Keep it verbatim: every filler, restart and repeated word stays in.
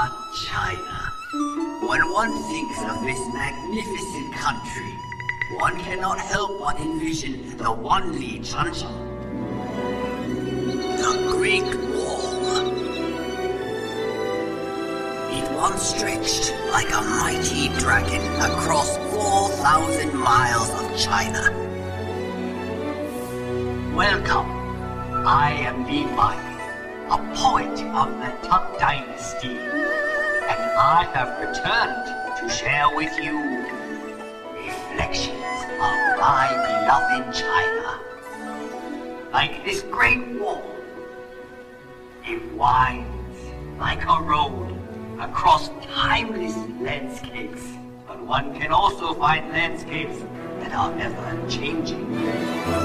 Ah, China. When one thinks of this magnificent country, one cannot help but envision the Wanli Chang'an. The Great Wall. It once stretched like a mighty dragon across four thousand miles of China. Welcome. I am Li Bai, a poet of the Tang Dynasty, and I have returned to share with you reflections of my beloved China. Like this great wall, it winds like a road across timeless landscapes, but one can also find landscapes that are ever changing.